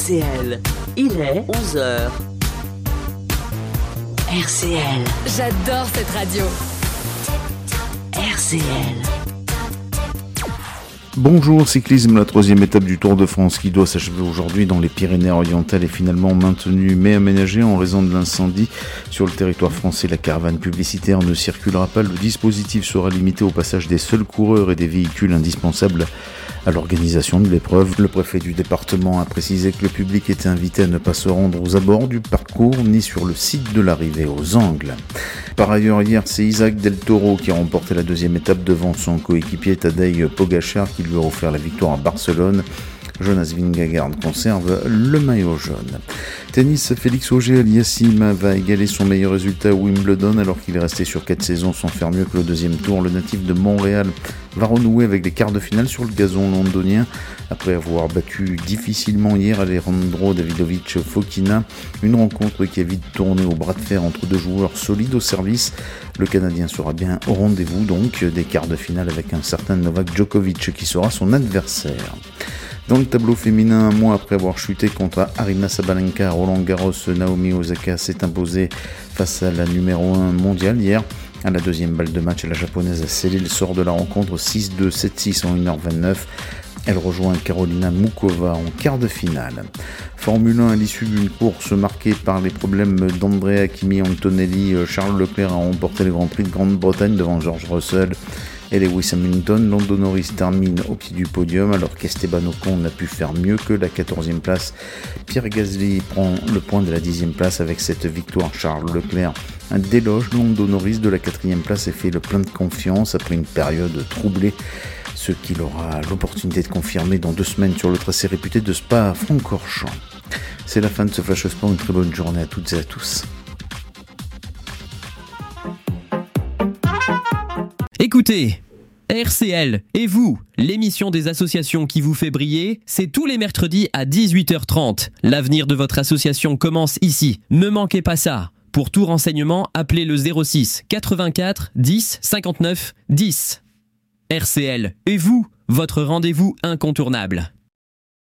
RCL, il est 11h. RCL. J'adore cette radio. RCL. Bonjour cyclisme, la troisième étape du Tour de France qui doit s'achever aujourd'hui dans les Pyrénées-Orientales est finalement maintenue mais aménagée en raison de l'incendie. Sur le territoire français, la caravane publicitaire ne circulera pas. Le dispositif sera limité au passage des seuls coureurs et des véhicules indispensables à l'organisation de l'épreuve. Le préfet du département a précisé que le public était invité à ne pas se rendre aux abords du parcours ni sur le site de l'arrivée aux Angles. Par ailleurs, hier, c'est Isaac Del Toro qui a remporté la deuxième étape devant son coéquipier Tadej Pogačar qui lui a offert la victoire à Barcelone. Jonas Vingegaard conserve le maillot jaune. Tennis, Félix Auger-Aliassime va égaler son meilleur résultat à Wimbledon alors qu'il est resté sur 4 saisons sans faire mieux que le deuxième tour. Le natif de Montréal va renouer avec les quarts de finale sur le gazon londonien après avoir battu difficilement hier Alejandro Davidovich Fokina. Une rencontre qui a vite tourné au bras de fer entre deux joueurs solides au service. Le Canadien sera bien au rendez-vous donc des quarts de finale avec un certain Novak Djokovic qui sera son adversaire. Dans le tableau féminin, un mois après avoir chuté contre Aryna Sabalenka, Roland Garros, Naomi Osaka s'est imposée face à la numéro 1 mondiale hier. À la deuxième balle de match, la japonaise a scellé le sort de la rencontre 6-2, 7-6 en 1h29. Elle rejoint Karolina Mukova en quart de finale. Formule 1 à l'issue d'une course marquée par les problèmes d'Andrea Kimi Antonelli, Charles Leclerc a remporté le Grand Prix de Grande-Bretagne devant George Russell et Lewis Hamilton. Lando Norris termine au pied du podium alors qu'Esteban Ocon n'a pu faire mieux que la 14e place. Pierre Gasly prend le point de la 10e place avec cette victoire. Charles Leclerc déloge Lando Norris de la 4e place et fait le plein de confiance après une période troublée, ce qu'il aura l'opportunité de confirmer dans 2 semaines sur le tracé réputé de Spa-Francorchamps. C'est la fin de ce Flash Sport, une très bonne journée à toutes et à tous. Écoutez, RCL et vous, l'émission des associations qui vous fait briller, c'est tous les mercredis à 18h30. L'avenir de votre association commence ici. Ne manquez pas ça. Pour tout renseignement, appelez le 06 84 10 59 10. RCL et vous, votre rendez-vous incontournable.